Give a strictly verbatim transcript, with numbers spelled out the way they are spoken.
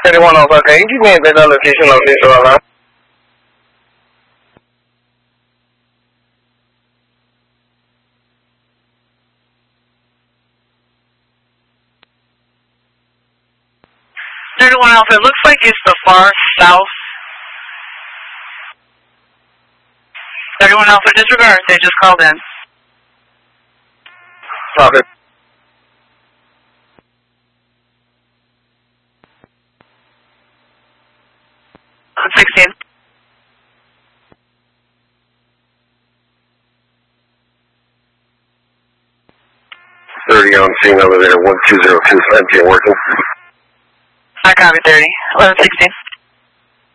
thirty-one Alpha, can you give me a better location of this alarm? thirty-one Alpha, it looks like it's the far south. thirty-one Alpha, disregard, they just called in. Copy. sixteen. thirty on scene over there, one two zero two, M T working. I copy thirty. eleven sixteen.